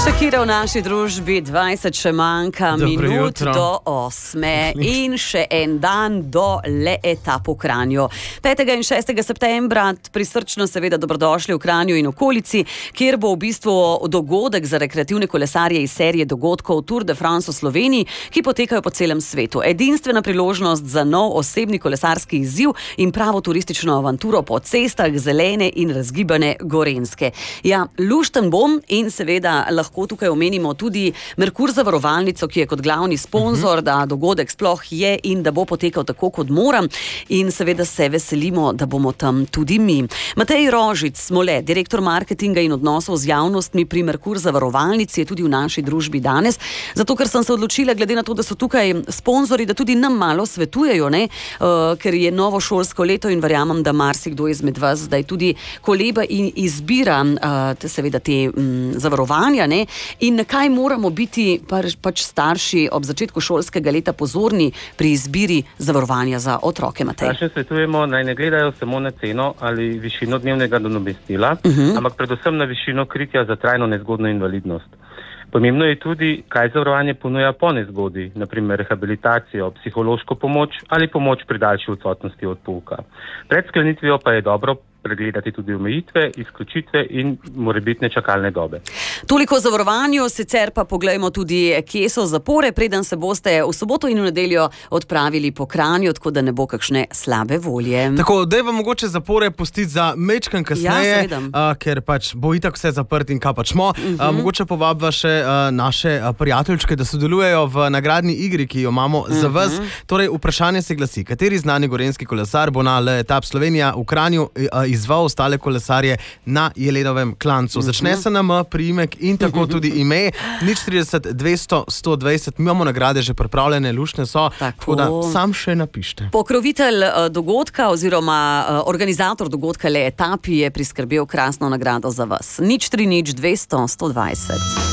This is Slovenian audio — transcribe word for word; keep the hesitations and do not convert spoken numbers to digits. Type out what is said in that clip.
Shakira v naši družbi, dvajset še manjka Dobro minut jutro. do osme in še en dan do le etapu v Kranju. petega in šestega septembra prisrčno seveda dobrodošli v Kranju in okolici, kjer bo v bistvu dogodek za rekreativne kolesarje iz serije dogodkov Tour de France v Sloveniji, ki potekajo po celem svetu. Edinstvena priložnost za nov osebni kolesarski izziv in pravo turistično avanturo po cestah zelene in razgibane Gorenjske. Ja, lušten bom in seveda lahko tukaj omenimo tudi Merkur zavarovalnico, ki je kot glavni sponzor, da dogodek sploh je in da bo potekal tako, kot moram. In seveda se veselimo, da bomo tam tudi mi. Matej Rožic Smole, direktor marketinga in odnosov z javnostmi pri Merkur zavarovalnici, je tudi v naši družbi danes. Zato, ker sem se odločila, glede na to, da so tukaj sponzorji, da tudi nam malo svetujejo, ne? Uh, ker je novo šolsko leto in verjamem, da marsikdo izmed vas zdaj tudi koleba in izbira uh, te, seveda te um, zavarovanja, ne? In na kaj moramo biti pač starši ob začetku šolskega leta pozorni pri izbiri zavarovanja za otroke, Matej? Staršem svetujemo, naj ne gledajo samo na ceno ali višino dnevnega nadomestila, uh-huh. ampak predvsem na višino kritja za trajno nezgodno invalidnost. Pomembno je tudi, kaj zavarovanje ponuja po nezgodi, naprimer rehabilitacijo, psihološko pomoč ali pomoč pri daljši odsotnosti od pouka. Pred sklenitvijo pa je dobro pregledati tudi omejitve, izključitve in morebitne čakalne dobe. Toliko o zavarovanju, sicer pa poglejmo tudi, kje so zapore, preden se boste v soboto in v nedeljo odpravili po Kranju, tako da ne bo kakšne slabe volje. Tako, daj vam mogoče zapore pustiti za mečkan kasneje, Ja, a, ker pač bo itak vse zaprt in kaj pač mo. Mhm. A, mogoče povabva še a, naše a, prijateljčke, da sodelujejo v nagradni igri, ki jo imamo za vas. Torej, vprašanje se glasi, kateri znani gorenjski kolesar bo na Le etap Slovenija v Kranju a, izval ostale kolesarje na Jelenovem klancu. Začne se nam priimek in tako tudi ime. nič trideset, dvesto, sto dvajset. Mi imamo nagrade že pripravljene, luštne so, tako da sam še napište. Pokrovitelj uh, dogodka oziroma uh, organizator dogodka Le etapi je priskrbel krasno nagrado za vas. nič tri nič, dvesto, sto dvajset.